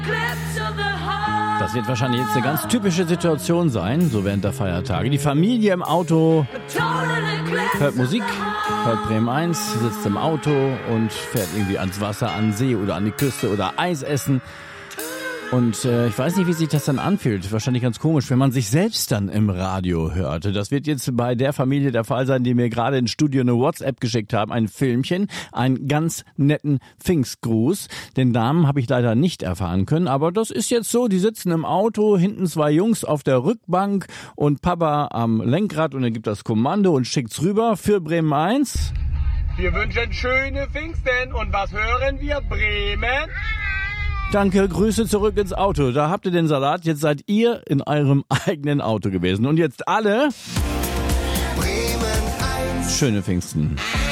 Das wird wahrscheinlich jetzt eine ganz typische Situation sein, so während der Feiertage. Die Familie im Auto hört Musik, hört Bremen 1, sitzt im Auto und fährt irgendwie ans Wasser, an den See oder an die Küste oder Eis essen. Und ich weiß nicht, wie sich das dann anfühlt. Wahrscheinlich ganz komisch, wenn man sich selbst dann im Radio hörte. Das wird jetzt bei der Familie der Fall sein, die mir gerade ins Studio eine WhatsApp geschickt haben. Ein Filmchen, einen ganz netten Pfingstgruß. Den Namen habe ich leider nicht erfahren können. Aber das ist jetzt so, die sitzen im Auto, hinten 2 Jungs auf der Rückbank und Papa am Lenkrad. Und er gibt das Kommando und schickt's rüber für Bremen 1. Wir wünschen schöne Pfingsten. Und was hören wir? Bremen. Danke, Grüße zurück ins Auto. Da habt ihr den Salat. Jetzt seid ihr in eurem eigenen Auto gewesen. Und jetzt alle Bremen 1. schöne Pfingsten.